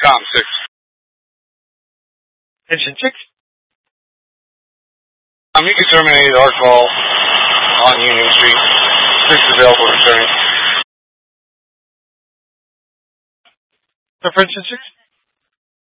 Tom 6. Engine 6. You can terminate arc ball on Union Street. 6 available to turn. Engine 6.